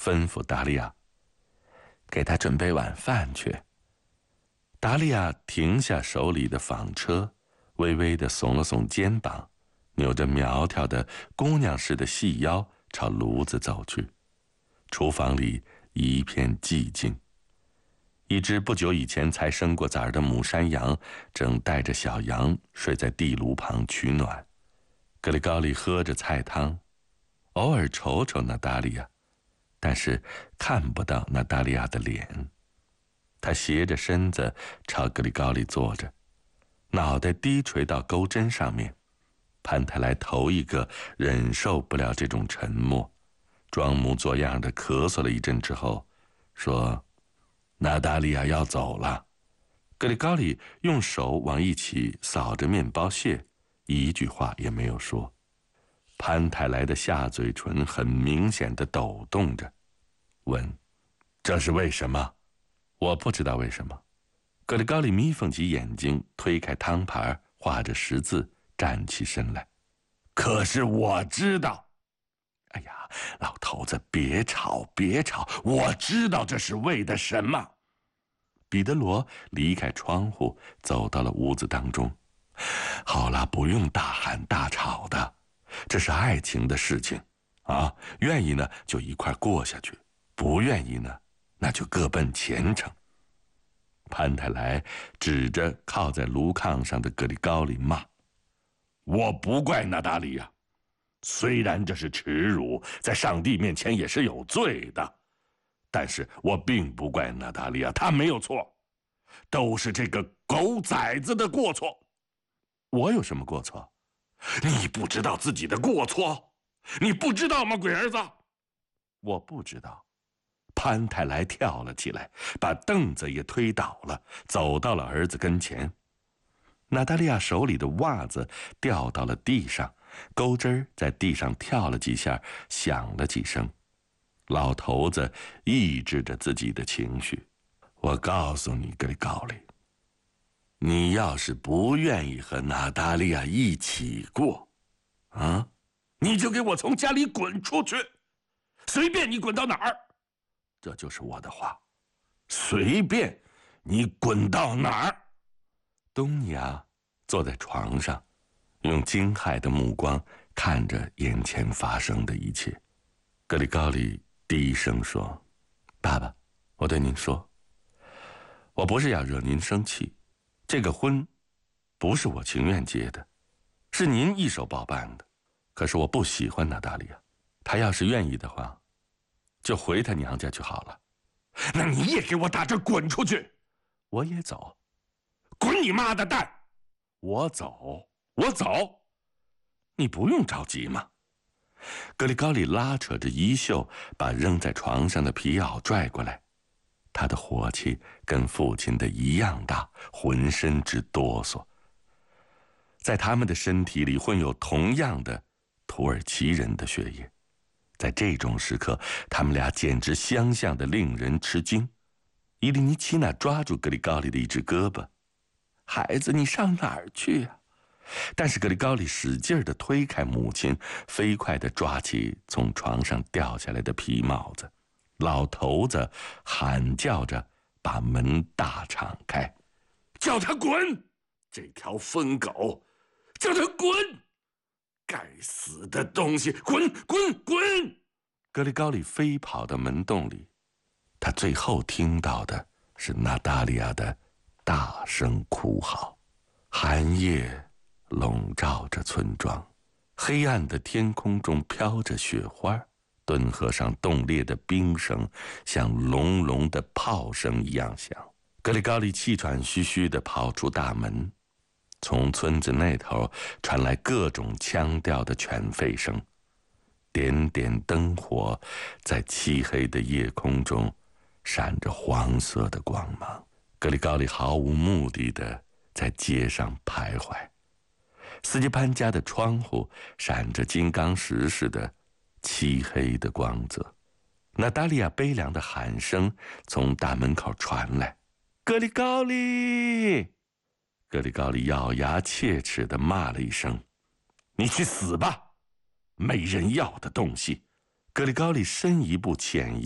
吩咐达利亚：“给他准备晚饭去。”达利亚停下手里的纺车，微微地耸了耸肩膀，扭着苗条的姑娘似的细腰，朝炉子走去。厨房里一片寂静。一只不久以前才生过崽儿的母山羊正带着小羊睡在地炉旁取暖。格里高利喝着菜汤，偶尔瞅瞅娜达利亚，但是看不到娜达利亚的脸。他斜着身子朝格里高利坐着，脑袋低垂到钩针上面。潘泰莱头一个忍受不了这种沉默，装模作样的咳嗽了一阵之后，说：“娜达利亚要走了。”格里高利用手往一起扫着面包屑，一句话也没有说。潘泰莱的下嘴唇很明显的抖动着，问：“这是为什么？”“我不知道为什么。”格里高利眯缝起眼睛，推开汤盘，画着十字，站起身来。“可是我知道。”“哎呀，老头子，别吵别吵，我知道这是为的什么。”彼得罗离开窗户，走到了屋子当中。“好了，不用大喊大吵的，这是爱情的事情啊！愿意呢就一块过下去，不愿意呢那就各奔前程。”潘泰莱指着靠在炉炕上的格里高利骂：“我不怪娜达利亚，虽然这是耻辱，在上帝面前也是有罪的，但是我并不怪娜达利亚，她没有错，都是这个狗崽子的过错。”“我有什么过错？”“你不知道自己的过错？你不知道吗，鬼儿子？”“我不知道。”潘泰莱跳了起来，把凳子也推倒了，走到了儿子跟前。娜达利亚手里的袜子掉到了地上，钩针在地上跳了几下，响了几声。老头子抑制着自己的情绪：“我告诉你，格里高利，你要是不愿意和娜达利亚一起过，你就给我从家里滚出去，随便你滚到哪儿。这就是我的话，随便你滚到哪儿。”东尼亚坐在床上，用惊骇的目光看着眼前发生的一切。格里高利低声说：“爸爸，我对您说，我不是要惹您生气，这个婚不是我情愿结的，是您一手包办的。可是我不喜欢娜达利亚，她要是愿意的话，就回她娘家就好了。”“那你也给我打这滚出去！”“我也走。”“滚你妈的蛋！”“我走，我走。”“你不用着急嘛。”格里高利拉扯着衣袖，把扔在床上的皮袄拽过来。他的火气跟父亲的一样大，浑身直哆嗦。在他们的身体里混有同样的土耳其人的血液。在这种时刻，他们俩简直相像的令人吃惊。伊利尼奇娜抓住格里高利的一只胳膊：“孩子，你上哪儿去啊？”但是格里高利使劲地推开母亲，飞快地抓起从床上掉下来的皮帽子。老头子喊叫着把门大敞开：“叫他滚！这条疯狗，叫他滚！该死的东西，滚滚滚！”格里高利飞跑到门洞里，他最后听到的是娜达利亚的大声哭嚎。寒夜笼罩着村庄，黑暗的天空中飘着雪花，顿河上冻裂的冰声像隆隆的炮声一样响。格里高利气喘吁吁地跑出大门，从村子那头传来各种腔调的犬吠声，点点灯火在漆黑的夜空中闪着黄色的光芒。格里高利毫无目的地在街上徘徊，斯基潘家的窗户闪着金刚石似的漆黑的光泽。娜达利亚悲凉的喊声从大门口传来：“格里高利！”格里高利咬牙切齿地骂了一声：“你去死吧，没人要的东西！”格里高利深一步浅一步